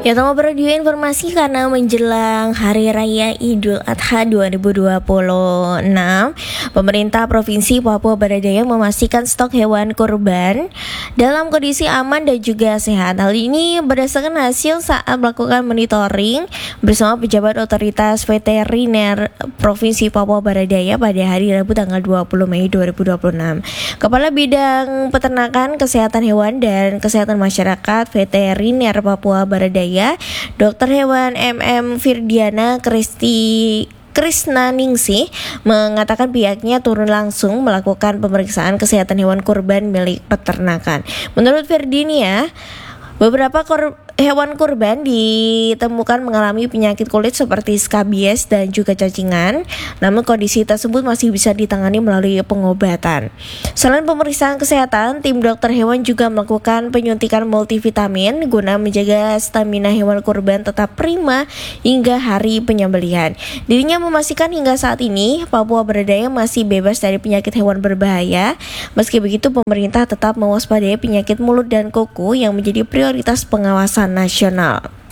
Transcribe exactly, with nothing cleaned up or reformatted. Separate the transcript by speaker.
Speaker 1: Ya, Tomo Radio informasi karena menjelang Hari Raya Idul Adha dua ribu dua puluh enam, pemerintah Provinsi Papua Barat Daya memastikan stok hewan kurban dalam kondisi aman dan juga sehat. Hal ini berdasarkan hasil saat melakukan monitoring bersama pejabat otoritas veteriner Provinsi Papua Barat Daya pada hari Rabu tanggal dua puluh Mei dua ribu dua puluh enam. Kepala Bidang Peternakan, Kesehatan Hewan dan Kesehatan Masyarakat Veteriner Papua Barat Daya, Dokter Hewan M M Firdiana Kristi Krisnaningsih mengatakan pihaknya turun langsung melakukan pemeriksaan kesehatan hewan kurban milik peternakan. Menurut Firdiana, beberapa kor- hewan kurban ditemukan mengalami penyakit kulit seperti skabies dan juga cacingan, namun kondisi tersebut masih bisa ditangani melalui pengobatan. Selain pemeriksaan kesehatan, tim dokter hewan juga melakukan penyuntikan multivitamin guna menjaga stamina hewan kurban tetap prima hingga hari penyembelihan. Dirinya memastikan hingga saat ini Papua Barat Daya masih bebas dari penyakit hewan berbahaya. Meski begitu, pemerintah tetap mewaspadai penyakit mulut dan kuku yang menjadi prioritas pengawasan nasional.